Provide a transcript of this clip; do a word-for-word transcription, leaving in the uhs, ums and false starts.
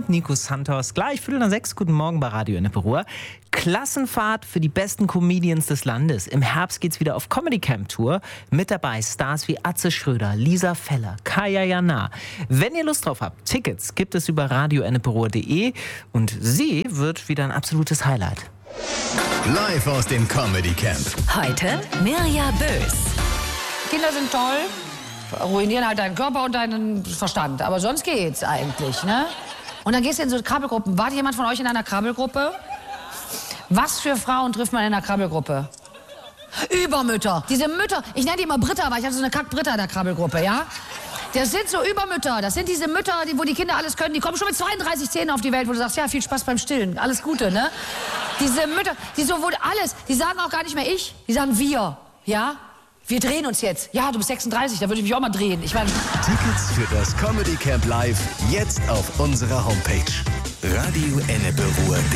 und Nico Santos. Gleich Viertel nach sechs. Guten Morgen bei Radio Ennepe Ruhr. Klassenfahrt für die besten Comedians des Landes. Im Herbst geht's wieder auf Comedy Camp Tour. Mit dabei Stars wie Atze Schröder, Lisa Feller, Kaya Jana. Wenn ihr Lust drauf habt, Tickets gibt es über radio ennepe ruhr punkt de und sie wird wieder ein absolutes Highlight. Live aus dem Comedy Camp. Heute Mirja Bös. Kinder sind toll, ruinieren halt deinen Körper und deinen Verstand. Aber sonst geht's eigentlich, ne? Und dann gehst du in so Krabbelgruppen. War jemand von euch in einer Krabbelgruppe? Was für Frauen trifft man in einer Krabbelgruppe? Übermütter. Diese Mütter, ich nenne die immer Britta, weil ich hatte so eine Kack-Britta in der Krabbelgruppe, ja? Das sind so Übermütter. Das sind diese Mütter, die, wo die Kinder alles können. Die kommen schon mit zweiunddreißig Zähnen auf die Welt, wo du sagst, ja, viel Spaß beim Stillen. Alles Gute, ne? Diese Mütter, die so wohl alles, die sagen auch gar nicht mehr ich, die sagen wir, ja? Wir drehen uns jetzt. Ja, du bist sechsunddreißig, da würde ich mich auch mal drehen. Ich mein, Tickets für das Comedy Camp Live jetzt auf unserer Homepage radio ennepe ruhr punkt de.